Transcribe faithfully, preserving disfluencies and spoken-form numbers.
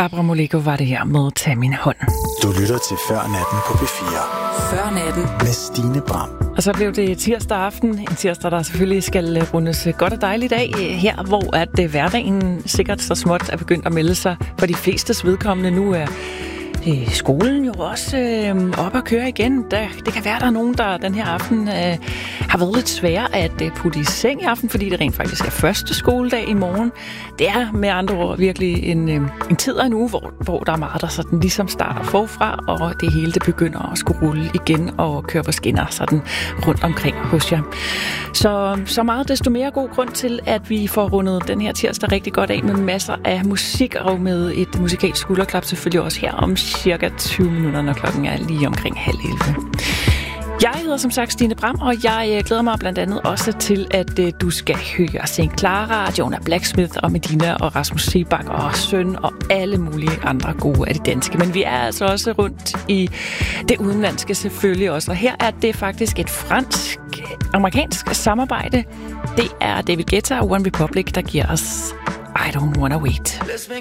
Barbara Moleko var det her med Tag min hånd. Du lytter til Før natten på P fire. Før natten med Stine Bram. Og så blev det tirsdag aften. En tirsdag, der selvfølgelig skal rundes godt og dejligt af her, hvor at hverdagen sikkert så småt er begyndt at melde sig for de flestes vedkommende. Nu er skolen jo også øh, op at køre igen. Der, det kan være, der er nogen, der den her aften øh, har været lidt svære at øh, putte i seng i aften, fordi det rent faktisk er første skoledag i morgen. Det er med andre ord virkelig en, øh, en tid af en uge, hvor, hvor der er meget, der sådan ligesom starter forfra, og det hele det begynder at skulle rulle igen og køre på skinner sådan rundt omkring hos jer. Så, så meget desto mere god grund til, at vi får rundet den her tirsdag rigtig godt af med masser af musik og med et musikalsk skulderklap selvfølgelig også her om cirka tyve minutter, når klokken er lige omkring halv elleve. Jeg hedder som sagt Stine Bram, og jeg glæder mig blandt andet også til, at uh, du skal høre Saint Clara, Jonah Blacksmith og Medina og Rasmus Seebach og Søn og alle mulige andre gode af det danske. Men vi er altså også rundt i det udenlandske selvfølgelig også, og her er det faktisk et fransk-amerikansk samarbejde. Det er David Guetta og One Republic, der giver os I Don't Wanna Wait. Let's make